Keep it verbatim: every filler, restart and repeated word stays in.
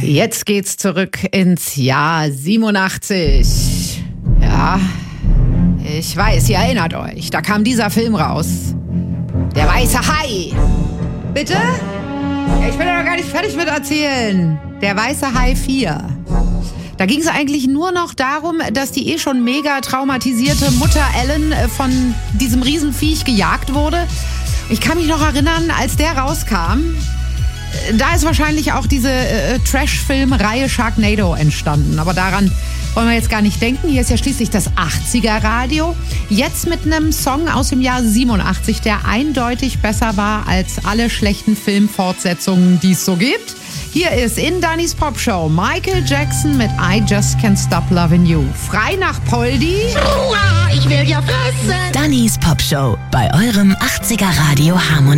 Jetzt geht's zurück ins Jahr siebenundachtzig. Ja, ich weiß, ihr erinnert euch, da kam dieser Film raus. Der weiße Hai. Bitte? Ja, ich bin doch noch gar nicht fertig mit erzählen. Der weiße Hai vier. Da ging es eigentlich nur noch darum, dass die eh schon mega traumatisierte Mutter Ellen von diesem Riesenviech gejagt wurde. Ich kann mich noch erinnern, als der rauskam, da ist wahrscheinlich auch diese äh, Trash-Film-Reihe Sharknado entstanden. Aber daran wollen wir jetzt gar nicht denken. Hier ist ja schließlich das achtziger-Radio. Jetzt mit einem Song aus dem Jahr siebenundachtzig, der eindeutig besser war als alle schlechten Filmfortsetzungen, die es so gibt. Hier ist in Dannys Popshow Michael Jackson mit I Just Can't Stop Loving You. Frei nach Poldi. Ich will ja fressen. Dannys Popshow bei eurem achtziger-Radio Harmonie.